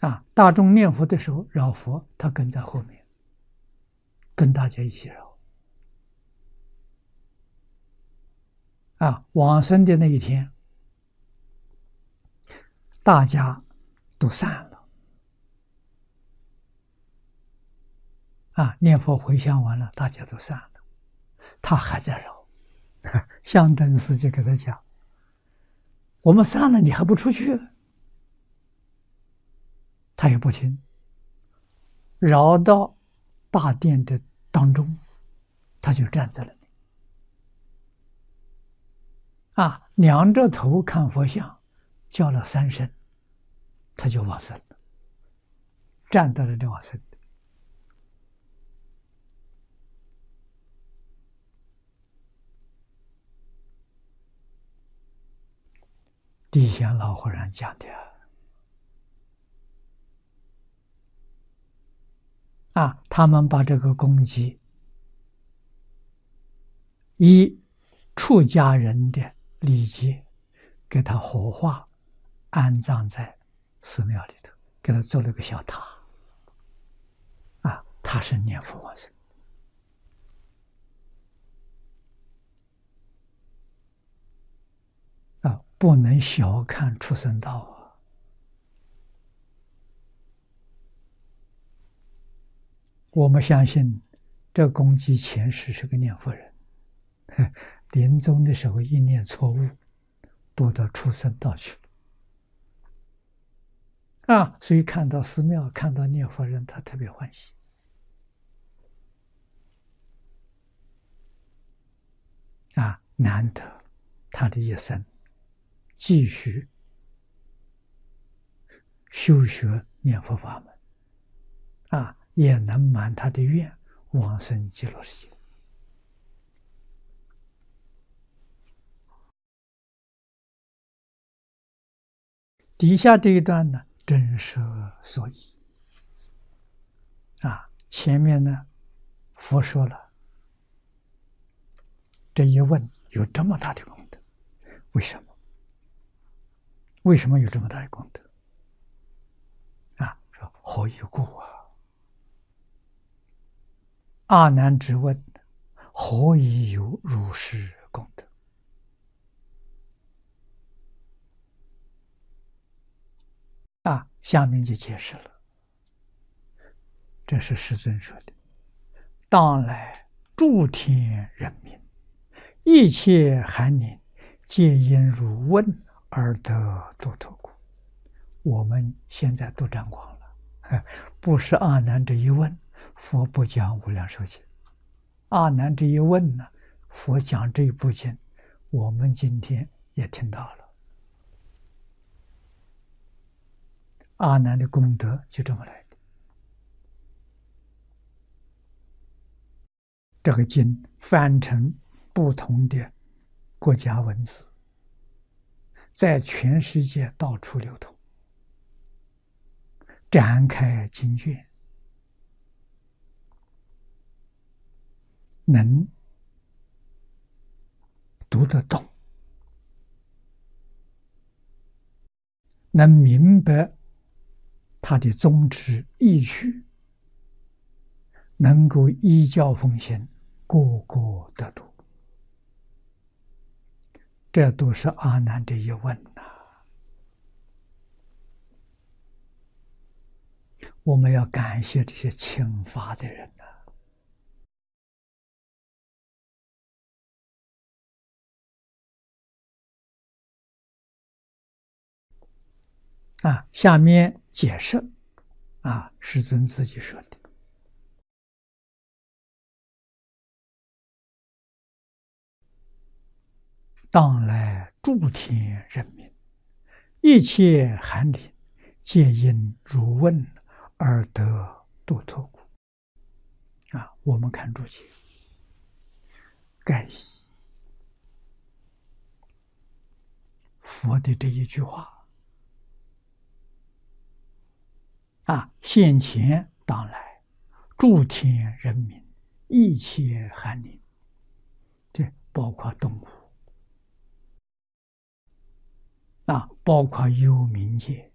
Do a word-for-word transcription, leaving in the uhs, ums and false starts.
啊，大众念佛的时候绕佛，他跟在后面，跟大家一起绕。啊，往生的那一天，大家都散了。啊，念佛回向完了，大家都散了，他还在绕。相灯师就给他讲：“我们散了，你还不出去？”他也不听，绕到大殿的当中，他就站在那里。啊，仰着头看佛像，叫了三声，他就往生了，站到那里往生。地仙老和尚讲的啊，他们把这个公鸡以出家人的礼节给他火化，安葬在寺庙里头，给他做了个小塔。啊，他是念佛往生。啊，不能小看畜生道啊！我们相信，这公鸡前世是个念佛人，临终的时候一念错误，堕到畜生道去啊！所以看到寺庙，看到念佛人，他特别欢喜啊！难得他的一生继续修学念佛法门啊，也能满他的愿，往生极乐世界。底下这一段呢，真实所依啊。前面呢，佛说了，这一问有这么大的功德，为什么？为什么有这么大的功德？啊，说何以故啊？阿难只问：何以有如是功德？啊，下面就解释了。这是世尊说的：当来诸天人民，一切寒灵，皆因汝问而得度脱故。我们现在都沾光了，不是阿难这一问，佛不讲无量寿经。阿难这一问呢，佛讲这一部经，我们今天也听到了。阿难的功德就这么来的。这个经翻成不同的国家文字，在全世界到处流通，展开经卷，能读得懂，能明白他的宗旨意趣，能够依教奉行，个个得度。这都是阿难的一问呐、啊。我们要感谢这些请法的人呐、啊。啊，下面解释啊，世尊自己说的。当来诸天人民，一切寒灵，皆因汝问而得度脱故。啊，我们看注解，盖以佛的这一句话啊，现前当来诸天人民，一切寒灵，这包括动物啊，包括有冥界，